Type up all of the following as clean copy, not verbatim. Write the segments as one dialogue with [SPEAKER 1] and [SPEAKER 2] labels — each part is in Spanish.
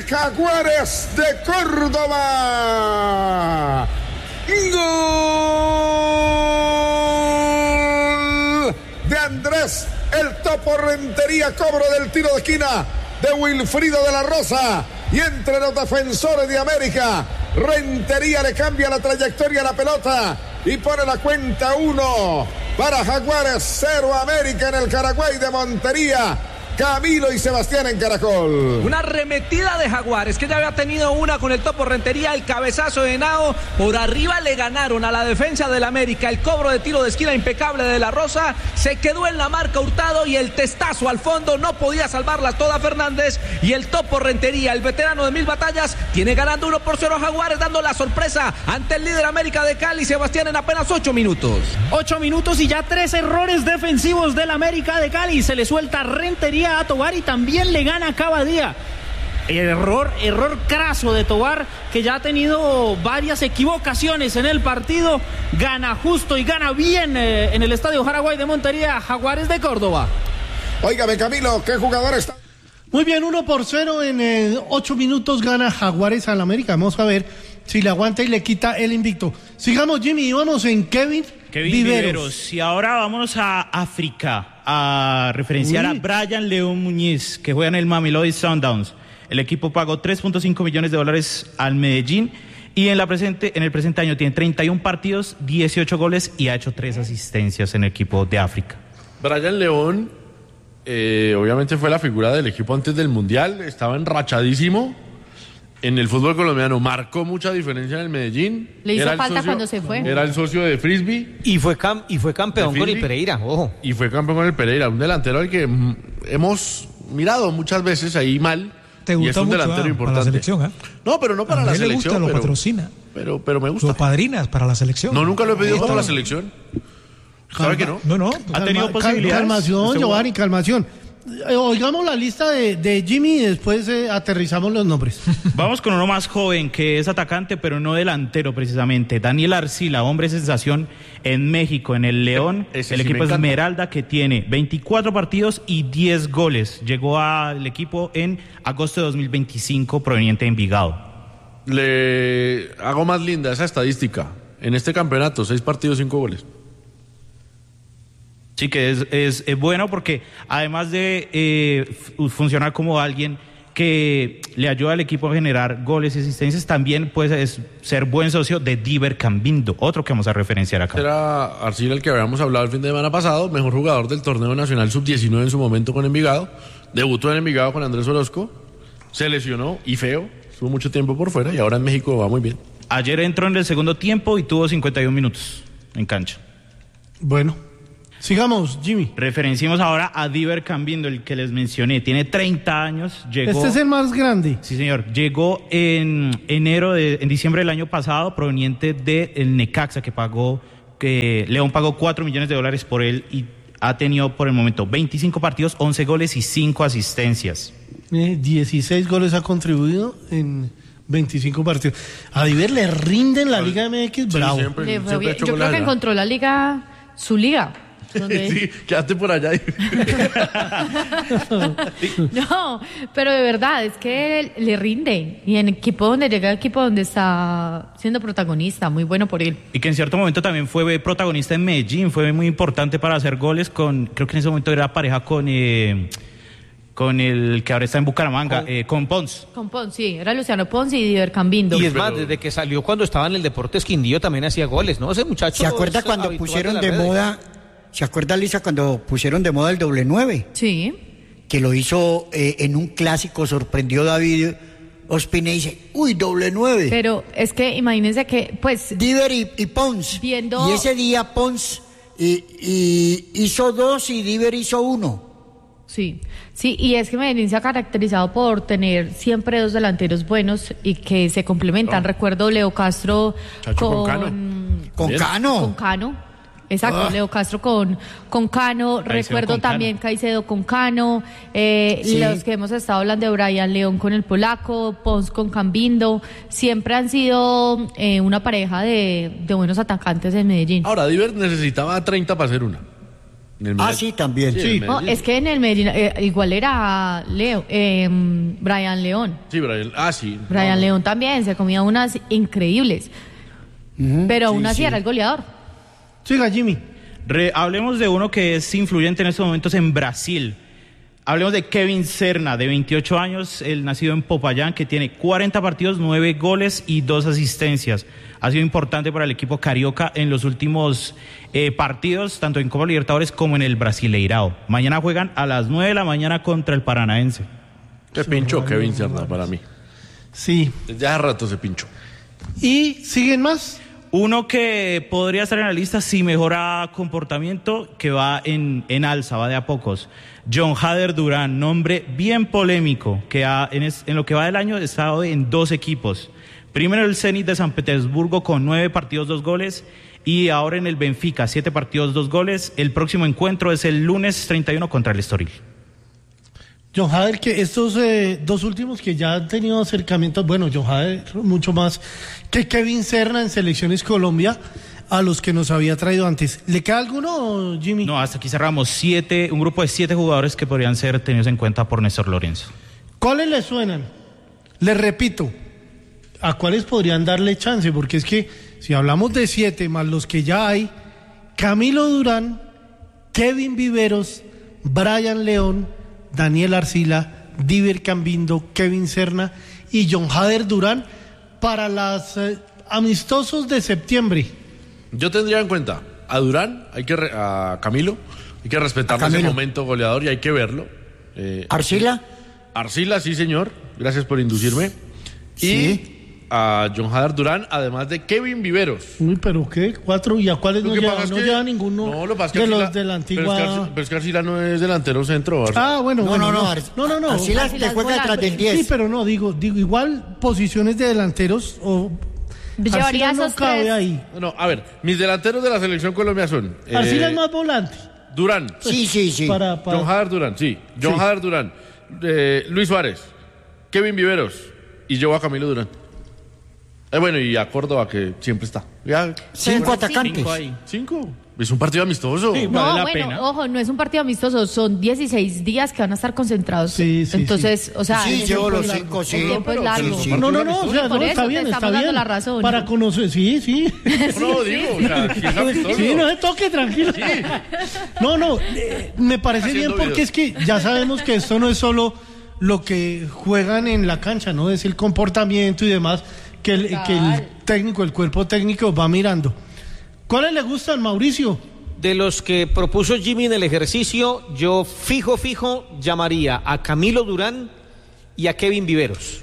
[SPEAKER 1] Jaguares de Córdoba. ¡Gol de Andrés el Topo Rentería! Cobro del tiro de esquina de Wilfrido de la Rosa. Y entre los defensores de América, Rentería le cambia la trayectoria a la pelota y pone la cuenta 1 para Jaguares, 0 América en el Caragüey de Montería. Camilo y Sebastián en Caracol.
[SPEAKER 2] Una arremetida de Jaguares, que ya había tenido una con el Topo Rentería, el cabezazo de Henao. Por arriba le ganaron a la defensa del América. El cobro de tiro de esquina impecable de la Rosa. Se quedó en la marca Hurtado y el testazo al fondo. No podía salvarla toda Fernández. Y el Topo Rentería, el veterano de 1000 batallas, tiene ganando 1-0 a Jaguares, dando la sorpresa ante el líder América de Cali. Sebastián, en apenas 8 minutos.
[SPEAKER 3] 8 minutos y ya 3 errores defensivos del América de Cali. Se le suelta Rentería a Tobar y también le gana Cavadía. Error craso de Tobar, que ya ha tenido varias equivocaciones en el partido. Gana justo y gana bien en el Estadio Jaraguay de Montería, Jaguares de Córdoba.
[SPEAKER 1] Óigame, Camilo, ¿qué jugador está?
[SPEAKER 4] Muy bien, 1-0 en 8 minutos gana Jaguares al América. Vamos a ver si le aguanta y le quita el invicto. Sigamos, Jimmy, vamos en Kevin Viveros.
[SPEAKER 5] Y ahora vámonos a África a referenciar a Brian León Muñiz, que juega en el Mamelodi Sundowns. El equipo pagó $3.5 millones al Medellín y en el presente año tiene 31 partidos, 18 goles y ha hecho 3 asistencias en el equipo de África.
[SPEAKER 6] Brian León obviamente fue la figura del equipo antes del Mundial, estaba enrachadísimo en el fútbol colombiano, marcó mucha diferencia en el Medellín.
[SPEAKER 7] Le hizo falta cuando se fue.
[SPEAKER 6] Era el socio de Frisbee.
[SPEAKER 2] Y fue campeón con el Pereira, ojo.
[SPEAKER 6] Y fue campeón con el Pereira, un delantero al que hemos mirado muchas veces ahí mal.
[SPEAKER 8] Te gusta, y es un
[SPEAKER 6] mucho,
[SPEAKER 8] delantero importante. Para la selección, ¿eh?
[SPEAKER 6] No, pero no para la selección.
[SPEAKER 8] Le gusta, lo patrocina.
[SPEAKER 6] Pero me gusta.
[SPEAKER 8] Lo padrinas para la selección.
[SPEAKER 6] No, nunca lo he pedido para la selección. ¿Sabe que no?
[SPEAKER 8] No.
[SPEAKER 5] Ha tenido posibilidades.
[SPEAKER 4] Calmación, Giovanni, calmación. Oigamos la lista de Jimmy y después aterrizamos los nombres.
[SPEAKER 5] Vamos con uno más joven, que es atacante, pero no delantero precisamente. Daniel Arcila, hombre sensación en México, en el León, el equipo Esmeralda, que tiene 24 partidos y 10 goles. Llegó al equipo en agosto de 2025, proveniente de Envigado.
[SPEAKER 6] Le hago más linda esa estadística. En este campeonato, 6 partidos, 5 goles.
[SPEAKER 5] Sí, que es bueno porque además de funcionar como alguien que le ayuda al equipo a generar goles y asistencias, también puede ser buen socio de Diver Cambindo, otro que vamos a referenciar acá.
[SPEAKER 6] Era Arcila, el que habíamos hablado el fin de semana pasado, mejor jugador del torneo nacional sub-19 en su momento con Envigado. Debutó en Envigado con Andrés Orozco, se lesionó y feo, estuvo mucho tiempo por fuera y ahora en México va muy bien.
[SPEAKER 5] Ayer entró en el segundo tiempo y tuvo 51 minutos en cancha.
[SPEAKER 4] Bueno. Sigamos, Jimmy.
[SPEAKER 5] Referenciamos ahora a Diver Cambindo, el que les mencioné. Tiene 30 años. Llegó,
[SPEAKER 4] este es el más grande.
[SPEAKER 5] Sí, señor. Llegó en diciembre del año pasado, proveniente del Necaxa, León pagó $4 millones por él y ha tenido por el momento 25 partidos, 11 goles y 5 asistencias.
[SPEAKER 4] 16 goles ha contribuido en 25 partidos. A Diver le rinde en la Liga MX, bravo.
[SPEAKER 7] Yo creo que encontró la liga, su liga.
[SPEAKER 6] Sí, quédate por allá.
[SPEAKER 7] No, pero de verdad, es que le rinde. Y en equipo donde llega, equipo donde está siendo protagonista, muy bueno por él.
[SPEAKER 5] Y que en cierto momento también fue protagonista en Medellín, fue muy importante para hacer goles creo que en ese momento era pareja con el que ahora está en Bucaramanga, con Pons.
[SPEAKER 7] Con Pons, sí, era Luciano Pons y Diver Cambindo.
[SPEAKER 2] Y es más, desde que salió cuando estaba en el Deportes Quindío también hacía goles, ¿no? Ese muchacho.
[SPEAKER 9] ¿Se acuerda cuando pusieron de moda? ¿Se acuerda, Lisa, cuando pusieron de moda el doble 9?
[SPEAKER 7] Sí.
[SPEAKER 9] Que lo hizo en un clásico, sorprendió David Ospina y dice, uy, doble 9.
[SPEAKER 7] Pero es que imagínense que, pues...
[SPEAKER 9] Diver y Pons.
[SPEAKER 7] Viendo...
[SPEAKER 9] Y ese día Pons hizo 2 y Diver hizo 1.
[SPEAKER 7] Sí, y es que Medellín se ha caracterizado por tener siempre 2 delanteros buenos y que se complementan. Recuerdo Leo Castro con Cano. Exacto, Leo Castro con Cano, recuerdo también Caicedo con Cano, sí. Los que hemos estado hablando de Brian León con el polaco, Pons con Cambindo, siempre han sido una pareja de buenos atacantes en Medellín.
[SPEAKER 6] Ahora, Diver necesitaba 30 para hacer una.
[SPEAKER 9] Sí, también.
[SPEAKER 4] Sí.
[SPEAKER 7] No, es que en el Medellín igual era Brian León.
[SPEAKER 6] Sí, Brian. Sí.
[SPEAKER 7] Brian León también se comía unas increíbles. Pero aún así era el goleador.
[SPEAKER 4] Siga, Jimmy.
[SPEAKER 5] Hablemos de uno que es influyente en estos momentos en Brasil. Hablemos de Kevin Serna, de 28 años, el nacido en Popayán, que tiene 40 partidos, 9 goles y 2 asistencias. Ha sido importante para el equipo carioca en los últimos partidos, tanto en Copa Libertadores como en el Brasileirao. Mañana juegan a las 9 de la mañana contra el Paranaense.
[SPEAKER 6] Se pinchó Kevin Serna para mí.
[SPEAKER 4] Sí.
[SPEAKER 6] Ya hace rato se pinchó.
[SPEAKER 4] ¿Y siguen más?
[SPEAKER 5] Uno que podría estar en la lista si mejora comportamiento, que va en alza, va de a pocos. John Hader Durán, nombre bien polémico, que en lo que va del año ha estado en 2 equipos. Primero el Zenit de San Petersburgo con 9 partidos, 2 goles. Y ahora en el Benfica, 7 partidos, 2 goles. El próximo encuentro es el lunes 31 contra el Estoril.
[SPEAKER 4] John Hader, que estos 2 últimos que ya han tenido acercamientos, bueno, John Hader mucho más que Kevin Serna en Selecciones Colombia, a los que nos había traído antes. ¿Le queda alguno, Jimmy?
[SPEAKER 5] No, hasta aquí cerramos un grupo de 7 jugadores que podrían ser tenidos en cuenta por Néstor Lorenzo.
[SPEAKER 4] ¿Cuáles le suenan? Les repito, ¿a cuáles podrían darle chance? Porque es que si hablamos de 7 más los que ya hay, Camilo Durán, Kevin Viveros, Brian León, Daniel Arcila, Diver Cambindo, Kevin Serna y John Hader Durán para los amistosos de septiembre.
[SPEAKER 6] Yo tendría en cuenta a Durán, a Camilo, hay que respetar ese momento goleador y hay que verlo.
[SPEAKER 9] ¿Arcila?
[SPEAKER 6] Arcila, sí señor, gracias por inducirme.
[SPEAKER 9] Sí.
[SPEAKER 6] Y a John Hader Durán, además de Kevin Viveros.
[SPEAKER 4] Uy, ¿pero qué? 4, ¿y a cuáles no lleva? No lleva ninguno de los de la antigua...
[SPEAKER 6] Pero es que Arcila no es delantero centro.
[SPEAKER 4] Bueno.
[SPEAKER 9] No. Arcila te juega detrás del 10.
[SPEAKER 4] Sí, pero no, digo, igual posiciones de delanteros o...
[SPEAKER 7] Llevaría
[SPEAKER 4] Arcila no
[SPEAKER 7] esos
[SPEAKER 4] cabe
[SPEAKER 7] 3.
[SPEAKER 4] ahí.
[SPEAKER 6] No, a ver, mis delanteros de la Selección Colombia son...
[SPEAKER 4] Arcila es más volante.
[SPEAKER 6] Durán.
[SPEAKER 9] Sí.
[SPEAKER 6] John Hader Durán, sí. Hader Durán. Luis Suárez. Kevin Viveros. Y yo a Camilo Durán. Bueno, y a Córdoba, que siempre está.
[SPEAKER 9] 5 atacantes.
[SPEAKER 6] 5. Es un partido amistoso.
[SPEAKER 5] Sí,
[SPEAKER 7] No,
[SPEAKER 5] vale la
[SPEAKER 7] bueno,
[SPEAKER 5] pena.
[SPEAKER 7] ojo, no es un partido amistoso, son 16 días que van a estar concentrados.
[SPEAKER 4] Sí.
[SPEAKER 7] Entonces, o sea,
[SPEAKER 9] Sí,
[SPEAKER 7] el
[SPEAKER 9] llevo los
[SPEAKER 7] tiempo
[SPEAKER 9] 5, sí.
[SPEAKER 7] el tiempo es largo.
[SPEAKER 4] No, o sea,
[SPEAKER 7] por
[SPEAKER 4] no,
[SPEAKER 7] eso
[SPEAKER 4] está
[SPEAKER 7] te
[SPEAKER 4] bien,
[SPEAKER 7] estamos
[SPEAKER 4] está
[SPEAKER 7] dando
[SPEAKER 4] bien.
[SPEAKER 7] la razón.
[SPEAKER 4] Para conocer, sí.
[SPEAKER 6] No, digo, o sea, si es amistoso.
[SPEAKER 4] Sí, no se toque, tranquilo.
[SPEAKER 6] Sí.
[SPEAKER 4] No, me parece bien
[SPEAKER 6] Haciendo
[SPEAKER 4] porque es que ya sabemos que esto no es solo lo que juegan en la cancha, ¿no? Es el comportamiento y demás que el técnico, el cuerpo técnico va mirando. ¿Cuáles le gustan, Mauricio?
[SPEAKER 10] De los que propuso Jimmy en el ejercicio, yo fijo llamaría a Camilo Durán y a Kevin Viveros.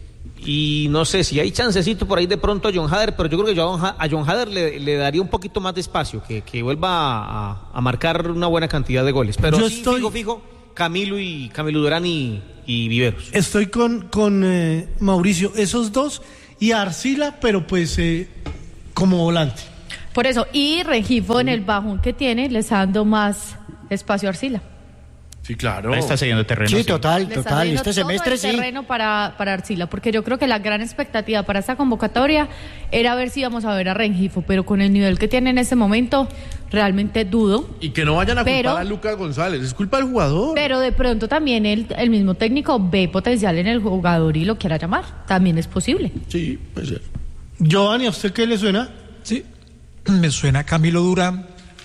[SPEAKER 10] Y no sé si hay chancecito por ahí de pronto a John Hader, pero yo creo que yo a John Hader le daría un poquito más de espacio, que vuelva a marcar una buena cantidad de goles. Pero sí, fijo, Camilo Durán y Viveros.
[SPEAKER 4] Estoy con Mauricio, esos dos, y a Arcila, pero pues como volante.
[SPEAKER 7] Por eso, y Rengifo en el bajón que tiene, le está dando más espacio a Arcila.
[SPEAKER 6] Sí, claro.
[SPEAKER 5] Está cediendo terreno.
[SPEAKER 9] Sí, total.
[SPEAKER 7] Le está dando
[SPEAKER 9] Este semestre
[SPEAKER 7] todo el terreno para Arcila, porque yo creo que la gran expectativa para esta convocatoria era ver si íbamos a ver a Rengifo, pero con el nivel que tiene en este momento, realmente dudo.
[SPEAKER 6] Y que no vayan a culpar a Lucas González, es culpa del jugador.
[SPEAKER 7] Pero de pronto también el mismo técnico ve potencial en el jugador y lo quiera llamar. También es posible.
[SPEAKER 6] Sí, puede ser.
[SPEAKER 4] Giovanni, ¿a usted qué le suena?
[SPEAKER 8] Sí, me suena Camilo Durán,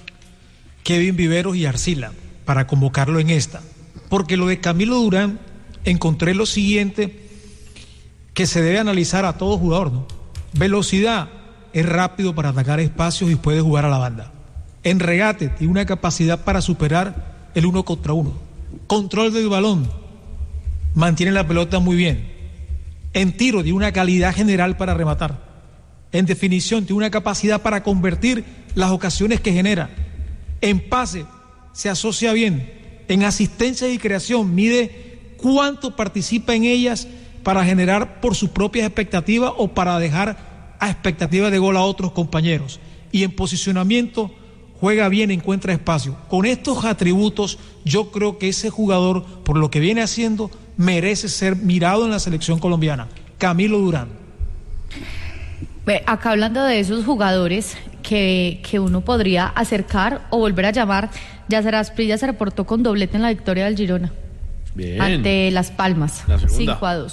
[SPEAKER 8] Kevin Viveros y Arcila, para convocarlo en esta. Porque lo de Camilo Durán, encontré lo siguiente que se debe analizar a todo jugador, ¿no? Velocidad, es rápido para atacar espacios y puede jugar a la banda. En regate, tiene una capacidad para superar el 1 contra 1. Control del balón, mantiene la pelota muy bien. En tiro, tiene una calidad general para rematar. En definición, tiene una capacidad para convertir las ocasiones que genera. En pase, se asocia bien. En asistencia y creación, mide cuánto participa en ellas para generar por sus propias expectativas o para dejar a expectativas de gol a otros compañeros. Y en posicionamiento, juega bien, encuentra espacio. Con estos atributos, yo creo que ese jugador, por lo que viene haciendo, merece ser mirado en la selección colombiana. Camilo Durán.
[SPEAKER 7] Acá hablando de esos jugadores que uno podría acercar o volver a llamar. Yasser Asprilla se reportó con doblete en la victoria del Girona.
[SPEAKER 6] Bien.
[SPEAKER 7] Ante Las Palmas,
[SPEAKER 6] La segunda.
[SPEAKER 7] 5-2.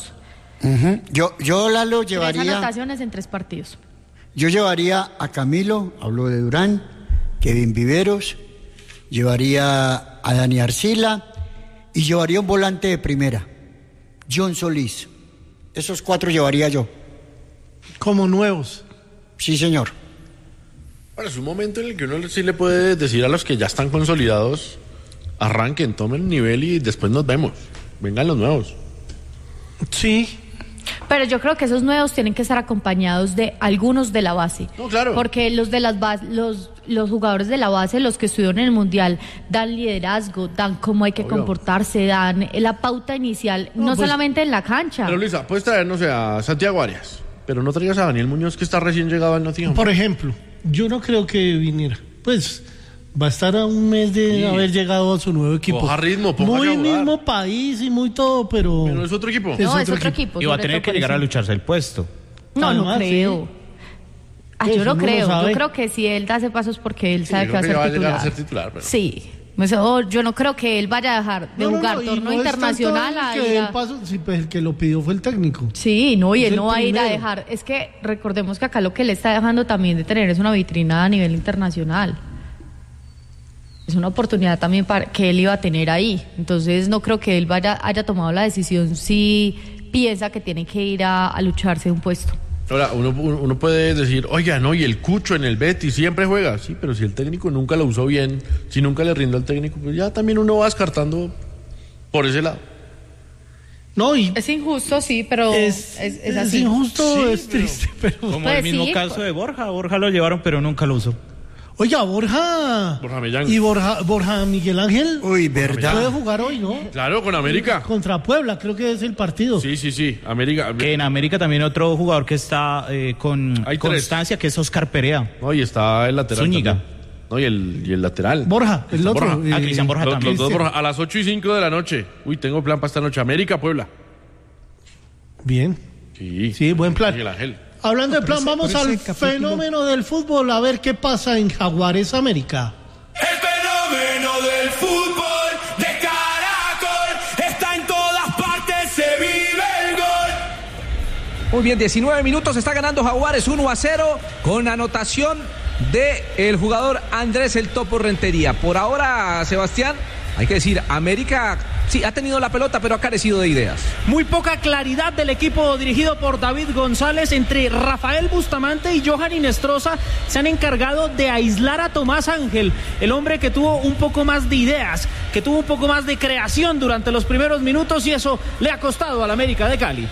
[SPEAKER 9] Yo Lalo
[SPEAKER 7] 3
[SPEAKER 9] llevaría,
[SPEAKER 7] anotaciones en 3 partidos.
[SPEAKER 9] yo llevaría a Camilo, hablo de Durán, Kevin Viveros, llevaría a Dani Arcila y llevaría un volante de primera, John Solís. Esos 4 llevaría yo.
[SPEAKER 4] Como nuevos.
[SPEAKER 9] Sí, señor.
[SPEAKER 6] Ahora, es un momento en el que uno sí le puede decir a los que ya están consolidados, arranquen, tomen nivel y después nos vemos. Vengan los nuevos.
[SPEAKER 4] Sí.
[SPEAKER 7] Pero yo creo que esos nuevos tienen que estar acompañados de algunos de la base.
[SPEAKER 6] No, claro.
[SPEAKER 7] Porque los de las los jugadores de la base, los que estuvieron en el Mundial, dan liderazgo, dan cómo hay que comportarse, dan la pauta inicial, no
[SPEAKER 6] pues,
[SPEAKER 7] solamente en la cancha.
[SPEAKER 6] Pero Luisa, puedes traer, no sé, a Santiago Arias, pero no traigas a Daniel Muñoz, que está recién llegado al Nottingham.
[SPEAKER 4] Por ejemplo, yo no creo que viniera. Pues va a estar a un mes de haber llegado a su nuevo equipo.
[SPEAKER 6] Coja ritmo,
[SPEAKER 4] muy
[SPEAKER 6] póngase a jugar.
[SPEAKER 4] mismo país y muy todo, pero
[SPEAKER 6] es otro equipo.
[SPEAKER 7] No, es otro equipo.
[SPEAKER 5] Y va a
[SPEAKER 7] sobre
[SPEAKER 5] tener
[SPEAKER 7] todo
[SPEAKER 5] que
[SPEAKER 7] por
[SPEAKER 5] llegar a
[SPEAKER 7] eso.
[SPEAKER 5] lucharse el puesto.
[SPEAKER 7] No,
[SPEAKER 4] Además,
[SPEAKER 7] no creo.
[SPEAKER 4] Pues
[SPEAKER 7] Yo no
[SPEAKER 4] uno no
[SPEAKER 7] creo.
[SPEAKER 4] sabe.
[SPEAKER 7] Yo creo que si él da ese paso es porque él sabe
[SPEAKER 6] yo
[SPEAKER 7] que va a
[SPEAKER 6] creo
[SPEAKER 7] ser
[SPEAKER 6] que
[SPEAKER 7] titular.
[SPEAKER 6] va a llegar a ser titular, pero-
[SPEAKER 7] Sí. Yo no creo que él vaya a dejar de jugar
[SPEAKER 4] y
[SPEAKER 7] torneo
[SPEAKER 4] no es
[SPEAKER 7] internacional
[SPEAKER 4] tanto
[SPEAKER 7] a
[SPEAKER 4] que
[SPEAKER 7] ir
[SPEAKER 4] el
[SPEAKER 7] a...
[SPEAKER 4] paso, sí, pues el que lo pidió fue el técnico.
[SPEAKER 7] Sí, no, y
[SPEAKER 4] Es
[SPEAKER 7] él
[SPEAKER 4] el
[SPEAKER 7] no va a ir a
[SPEAKER 4] primero.
[SPEAKER 7] dejar. Es que recordemos que acá lo que él está dejando también de tener es una vitrina a nivel internacional. Es una oportunidad también para que él iba a tener ahí. Entonces no creo que él haya tomado la decisión si piensa que tiene que ir a lucharse un puesto.
[SPEAKER 6] Ahora, uno puede decir, oiga, no, y el Cucho en el Betis siempre juega. Sí, pero si el técnico nunca lo usó bien, si nunca le rindó al técnico, pues ya también uno va descartando por ese lado.
[SPEAKER 4] No, y
[SPEAKER 7] Es injusto, sí, pero es así.
[SPEAKER 4] injusto,
[SPEAKER 6] Sí,
[SPEAKER 4] es triste, pero...
[SPEAKER 5] Como
[SPEAKER 7] Pues
[SPEAKER 5] el mismo
[SPEAKER 7] sí,
[SPEAKER 5] caso
[SPEAKER 7] pues.
[SPEAKER 5] de Borja. Borja lo llevaron, pero nunca lo usó.
[SPEAKER 4] Oiga, Borja
[SPEAKER 6] Millán.
[SPEAKER 4] y Borja Miguel Ángel
[SPEAKER 9] Uy,
[SPEAKER 4] puede
[SPEAKER 9] verdad.
[SPEAKER 4] jugar hoy, ¿no?
[SPEAKER 6] Claro, con América.
[SPEAKER 4] Contra Puebla, creo que es el partido.
[SPEAKER 6] Sí, América.
[SPEAKER 5] Que en América también otro jugador que está con
[SPEAKER 6] Hay 3.
[SPEAKER 5] constancia, que es Oscar Perea.
[SPEAKER 6] No, y está el lateral.
[SPEAKER 5] Zúñiga.
[SPEAKER 6] también. No, y el lateral.
[SPEAKER 4] Borja, el otro.
[SPEAKER 6] Borja.
[SPEAKER 5] Cristian Borja
[SPEAKER 6] Los
[SPEAKER 5] también.
[SPEAKER 6] dos Borja, a las 8:05 de la noche. Uy, tengo plan para esta noche. América, Puebla.
[SPEAKER 4] Bien. Sí, buen plan.
[SPEAKER 6] Miguel Ángel.
[SPEAKER 4] Hablando de plan,
[SPEAKER 8] Pero
[SPEAKER 4] vamos
[SPEAKER 8] ese
[SPEAKER 4] al
[SPEAKER 8] capítulo-
[SPEAKER 4] fenómeno del fútbol, a ver qué pasa en Jaguares América.
[SPEAKER 11] El fenómeno del fútbol de Caracol está en todas partes, se vive el gol.
[SPEAKER 2] Muy bien, 19 minutos, está ganando Jaguares 1-0 con anotación de el jugador Andrés el Topo Rentería. Por ahora, Sebastián, hay que decir, América sí ha tenido la pelota, pero ha carecido de ideas.
[SPEAKER 3] Muy poca claridad del equipo dirigido por David González. Entre Rafael Bustamante y Johan Inestrosa se han encargado de aislar a Tomás Ángel, el hombre que tuvo un poco más de ideas, que tuvo un poco más de creación durante los primeros minutos, y eso le ha costado al América de Cali.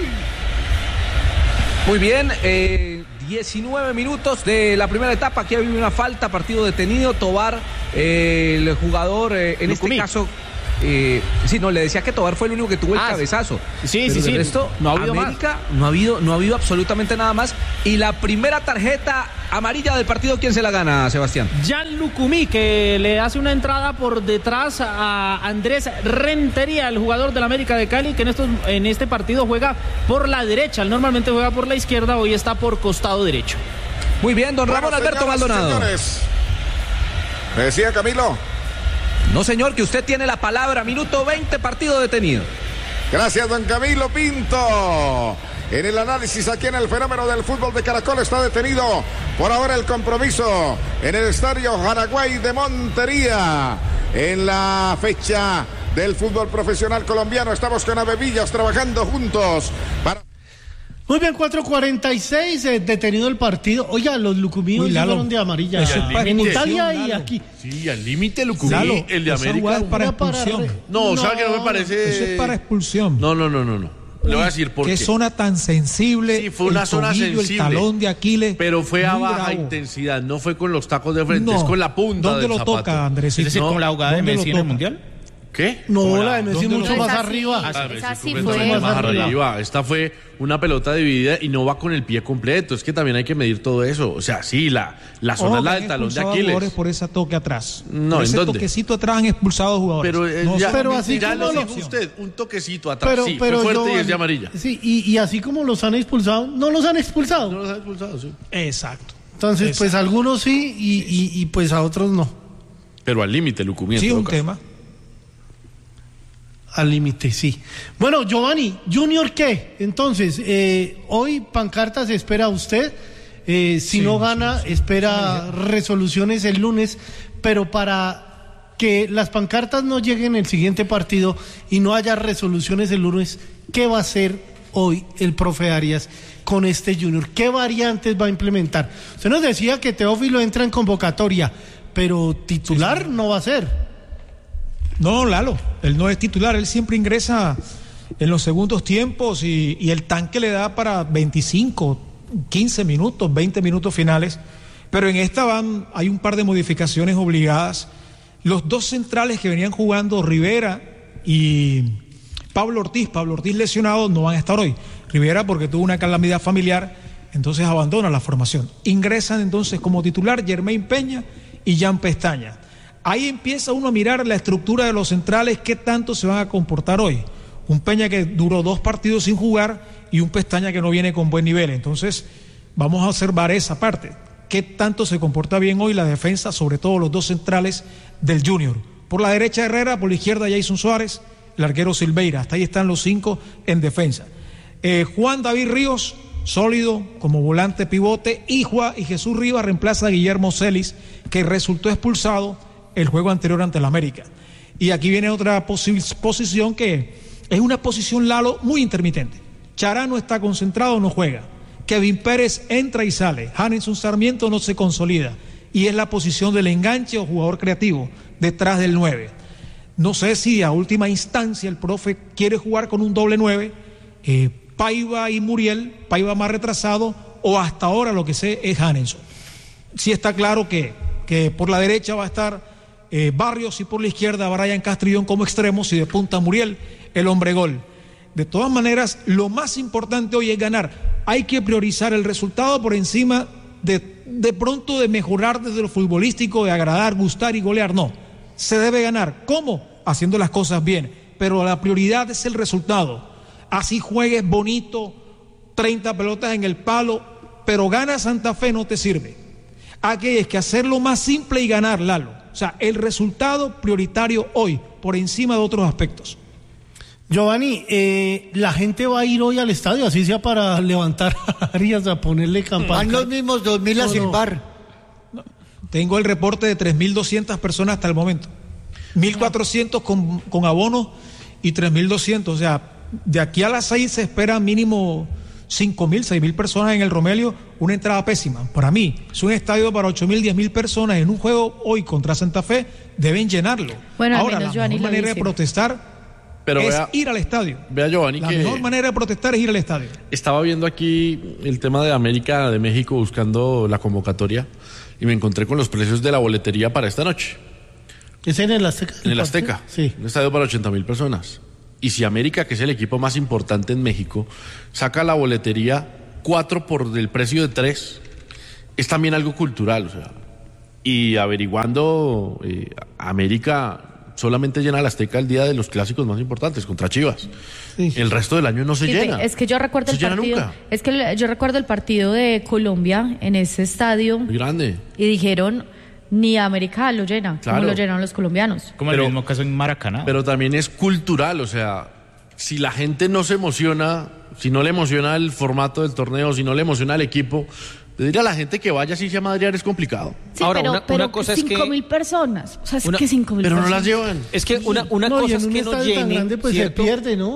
[SPEAKER 2] Muy bien, 19 minutos de la primera etapa. Aquí había una falta, partido detenido. Tobar, el jugador, en
[SPEAKER 10] Lucumí.
[SPEAKER 2] este caso... sí, no, le decía que Tobar fue el único que tuvo el cabezazo.
[SPEAKER 10] Sí,
[SPEAKER 2] Pero
[SPEAKER 10] sí, sí.
[SPEAKER 2] del resto,
[SPEAKER 10] No ha habido
[SPEAKER 2] América, no ha habido absolutamente nada más. Y la primera tarjeta amarilla del partido, ¿quién se la gana, Sebastián?
[SPEAKER 3] Jan Lucumí, que le hace una entrada por detrás a Andrés Rentería, el jugador del América de Cali, que en este partido juega por la derecha. Él normalmente juega por la izquierda, hoy está por costado derecho.
[SPEAKER 2] Muy bien, don Ramón Alberto
[SPEAKER 1] señoras y
[SPEAKER 2] Maldonado.
[SPEAKER 1] señores. ¿Me decía Camilo?
[SPEAKER 2] No, señor, que usted tiene la palabra. Minuto 20, partido detenido.
[SPEAKER 1] Gracias, don Camilo Pinto. En el análisis aquí en el fenómeno del fútbol de Caracol está detenido por ahora el compromiso en el estadio Jaraguay de Montería. En la fecha del fútbol profesional colombiano estamos con Avevillas trabajando juntos para...
[SPEAKER 4] Muy bien, 4:46, detenido el partido. Oiga, los lucumíos
[SPEAKER 8] Uy, Lalo,
[SPEAKER 4] fueron de amarilla.
[SPEAKER 8] eso es para
[SPEAKER 4] En
[SPEAKER 8] expulsión,
[SPEAKER 4] Italia y
[SPEAKER 8] Lalo.
[SPEAKER 4] aquí.
[SPEAKER 6] Sí, al límite Lucumí,
[SPEAKER 8] Lalo,
[SPEAKER 6] el de
[SPEAKER 8] esa
[SPEAKER 6] América.
[SPEAKER 8] jugada es para
[SPEAKER 4] Una para
[SPEAKER 8] expulsión.
[SPEAKER 4] re-
[SPEAKER 6] No, ¿sabe que no me parece?
[SPEAKER 8] Eso es para expulsión.
[SPEAKER 6] No. Le voy a decir por qué.
[SPEAKER 8] Qué zona tan sensible.
[SPEAKER 6] Sí, fue una
[SPEAKER 8] el
[SPEAKER 6] zona
[SPEAKER 8] tobillo,
[SPEAKER 6] sensible.
[SPEAKER 8] El talón de Aquiles.
[SPEAKER 6] Pero fue a
[SPEAKER 8] muy
[SPEAKER 6] baja
[SPEAKER 8] bravo.
[SPEAKER 6] intensidad, no fue con los tacos de frente,
[SPEAKER 8] No.
[SPEAKER 6] es con la punta
[SPEAKER 8] ¿Dónde
[SPEAKER 6] del
[SPEAKER 8] lo
[SPEAKER 6] zapato.
[SPEAKER 8] toca, Andrés?
[SPEAKER 5] Es decir,
[SPEAKER 6] No,
[SPEAKER 5] como la jugada de
[SPEAKER 8] ¿dónde lo
[SPEAKER 5] Messi en el
[SPEAKER 8] toca?
[SPEAKER 5] Mundial.
[SPEAKER 6] ¿Qué?
[SPEAKER 4] No, la de Messi
[SPEAKER 8] ¿Dónde
[SPEAKER 4] mucho
[SPEAKER 8] lo-
[SPEAKER 4] más
[SPEAKER 7] Esa sí,
[SPEAKER 4] arriba.
[SPEAKER 7] esa sí
[SPEAKER 6] completamente
[SPEAKER 7] fue.
[SPEAKER 6] más arriba. Esta fue una pelota dividida y no va con el pie completo. Es que también hay que medir todo eso. O sea, sí, la zona es la del talón de
[SPEAKER 8] Jugadores
[SPEAKER 6] Aquiles.
[SPEAKER 8] por ese toque atrás.
[SPEAKER 6] No,
[SPEAKER 8] por
[SPEAKER 6] ¿en
[SPEAKER 8] ese
[SPEAKER 6] dónde?
[SPEAKER 8] toquecito atrás han expulsado jugadores.
[SPEAKER 6] Pero,
[SPEAKER 8] No
[SPEAKER 6] ya,
[SPEAKER 4] pero así
[SPEAKER 6] ya
[SPEAKER 4] como
[SPEAKER 6] lo
[SPEAKER 4] lo-
[SPEAKER 6] dijo usted, un toquecito atrás. sí, fue
[SPEAKER 4] pero
[SPEAKER 6] fuerte
[SPEAKER 4] yo-
[SPEAKER 6] y es de amarilla.
[SPEAKER 4] Sí, y así como los han expulsado, no los han expulsado.
[SPEAKER 6] No los ha expulsado, sí.
[SPEAKER 8] Exacto.
[SPEAKER 4] Entonces, pues a algunos sí y pues a otros no.
[SPEAKER 6] Pero al límite, Lucumí.
[SPEAKER 8] Sí, un tema.
[SPEAKER 4] Al límite, sí. Bueno, Giovanni, ¿Junior qué? Entonces, hoy pancartas espera usted. Si no gana, espera resoluciones el lunes. Pero para que las pancartas no lleguen el siguiente partido y no haya resoluciones el lunes, ¿qué va a hacer hoy el profe Arias con este Junior? ¿Qué variantes va a implementar? Usted nos decía que Teófilo entra en convocatoria, pero titular no va a ser.
[SPEAKER 8] No, Lalo, él no es titular, él siempre ingresa en los segundos tiempos y el tanque le da para 25, 15 minutos, 20 minutos finales, pero en esta hay un par de modificaciones obligadas. Los dos centrales que venían jugando, Rivera y Pablo Ortiz lesionado, no van a estar hoy. Rivera porque tuvo una calamidad familiar, entonces abandona la formación. Ingresan entonces como titular Germain Peña y Jan Pestaña. Ahí empieza uno a mirar la estructura de los centrales, qué tanto se van a comportar hoy. Un Peña que duró 2 partidos sin jugar y un Pestaña que no viene con buen nivel. Entonces vamos a observar esa parte. Qué tanto se comporta bien hoy la defensa, sobre todo los dos centrales del Junior. Por la derecha Herrera, por la izquierda Jason Suárez, el arquero Silveira. Hasta ahí están los 5 en defensa. Juan David Ríos, sólido como volante pivote, y Jesús Rivas reemplaza a Guillermo Celis, que resultó expulsado el juego anterior ante el América. Y aquí viene otra posición que es una posición, Lalo, muy intermitente. Charano está concentrado, no juega. Kevin Pérez entra y sale. Hanenson Sarmiento no se consolida. Y es la posición del enganche o jugador creativo detrás del 9. No sé si a última instancia el profe quiere jugar con un doble 9, Paiva y Muriel, Paiva más retrasado, o hasta ahora lo que sé es Hanenson. Sí está claro que por la derecha va a estar Barrios y por la izquierda Brian Castrillón como extremos y de punta Muriel, el hombre gol. De todas maneras, lo más importante hoy es ganar. Hay que priorizar el resultado por encima de pronto de mejorar desde lo futbolístico, de agradar, gustar y golear. No, se debe ganar. ¿Cómo? Haciendo las cosas bien. Pero la prioridad es el resultado. Así juegues bonito, 30 pelotas en el palo, pero gana Santa Fe no te sirve. Aquí hay que hacerlo más simple y ganar, Lalo. O sea, el resultado prioritario hoy, por encima de otros aspectos.
[SPEAKER 4] Giovanni, la gente va a ir hoy al estadio, así sea para levantar a Arias, a ponerle campana.
[SPEAKER 9] Van los mismos 2.000 a silbar.
[SPEAKER 8] No. Tengo el reporte de 3.200 personas hasta el momento. 1.400 con abonos y 3.200. O sea, de aquí a las 6 se espera mínimo 5.000, 6.000 personas en el Romelio. Una entrada pésima. Para mí, es un estadio para 8.000, 10.000 personas. En un juego hoy contra Santa Fe, deben llenarlo.
[SPEAKER 7] Bueno,
[SPEAKER 8] ahora,
[SPEAKER 7] la
[SPEAKER 8] mejor manera de protestar
[SPEAKER 6] pero
[SPEAKER 8] es ir al estadio.
[SPEAKER 6] Vea, Giovanni,
[SPEAKER 8] la mejor manera de protestar es ir al estadio.
[SPEAKER 6] Estaba viendo aquí el tema de América de México buscando la convocatoria y me encontré con los precios de la boletería para esta noche.
[SPEAKER 4] ¿Es en el Azteca?
[SPEAKER 6] En el Azteca.
[SPEAKER 4] Sí.
[SPEAKER 6] Un estadio para 80.000 personas. Y si América, que es el equipo más importante en México, saca la boletería 4 por el precio de 3, es también algo cultural. O sea, y averiguando, América solamente llena el Azteca el día de los clásicos más importantes, contra Chivas. Sí. El resto del año no se llena.
[SPEAKER 7] Es que yo recuerdo yo recuerdo el partido de Colombia en ese estadio.
[SPEAKER 6] Muy grande.
[SPEAKER 7] Y dijeron, ni América lo llena, claro, como lo llenaron los colombianos.
[SPEAKER 5] Como el mismo caso en Maracaná.
[SPEAKER 6] Pero también es cultural, o sea, si la gente no se emociona, si no le emociona el formato del torneo, si no le emociona el equipo, pedir a la gente que vaya así sea madrear es complicado.
[SPEAKER 7] Sí, ahora, pero una cosa es que 5.000 personas, o sea, es que 5.000
[SPEAKER 6] pero
[SPEAKER 7] personas.
[SPEAKER 6] no las llevan.
[SPEAKER 10] Es que una cosa es que no llene,
[SPEAKER 4] grande, pues se pierde, ¿no?